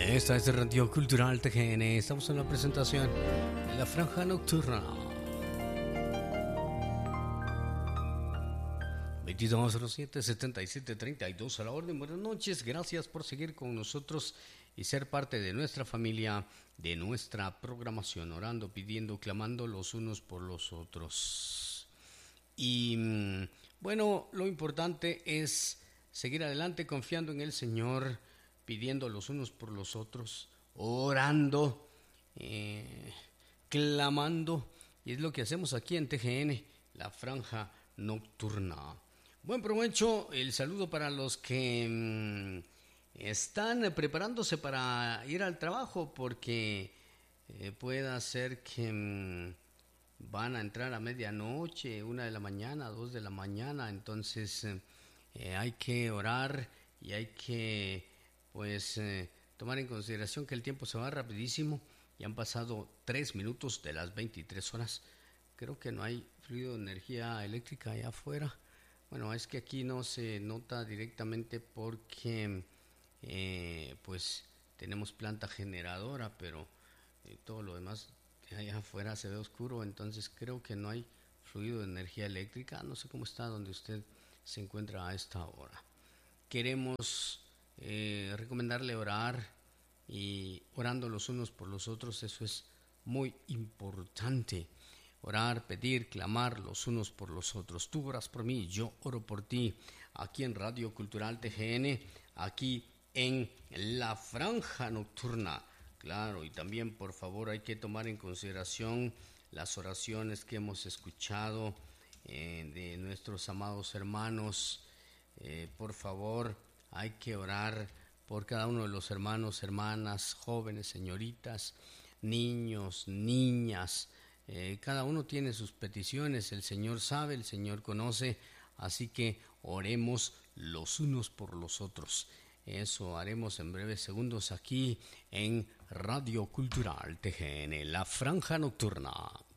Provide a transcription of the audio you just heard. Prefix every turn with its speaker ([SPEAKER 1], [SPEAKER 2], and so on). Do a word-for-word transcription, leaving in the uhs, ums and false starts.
[SPEAKER 1] Esta es Radio Cultural T G N. Estamos en la presentación de la Franja Nocturna. veintidós cero siete, setenta y siete treinta y dos a la orden. Buenas noches, gracias por seguir con nosotros y ser parte de nuestra familia, de nuestra programación, orando, pidiendo, clamando los unos por los otros. Y bueno, lo importante es seguir adelante confiando en el Señor, pidiendo los unos por los otros, orando, eh, clamando, y es lo que hacemos aquí en T G N, la Franja Nocturna. Buen provecho, el saludo para los que mmm, están preparándose para ir al trabajo, porque eh, pueda ser que mmm, van a entrar a medianoche, una de la mañana, dos de la mañana, entonces eh, hay que orar y hay que pues eh, tomar en consideración que el tiempo se va rapidísimo. Ya han pasado tres minutos de las veintitrés horas. Creo que no hay fluido de energía eléctrica allá afuera. Bueno, es que aquí no se nota directamente porque eh, pues tenemos planta generadora, pero eh, todo lo demás allá afuera se ve oscuro, entonces creo que no hay fluido de energía eléctrica. No sé cómo está donde usted se encuentra a esta hora. Queremos eh, recomendarle orar, y orando los unos por los otros, eso es muy importante. Orar, pedir, clamar los unos por los otros. Tú oras por mí, yo oro por ti. Aquí en Radio Cultural T G N, aquí en la Franja Nocturna. Claro, y también por favor hay que tomar en consideración las oraciones que hemos escuchado eh, de nuestros amados hermanos. Eh, por favor, hay que orar por cada uno de los hermanos, hermanas, jóvenes, señoritas, niños, niñas. Eh, cada uno tiene sus peticiones, el Señor sabe, el Señor conoce, así que oremos los unos por los otros. Eso haremos en breves segundos aquí en Radio Cultural T G N, la Franja Nocturna.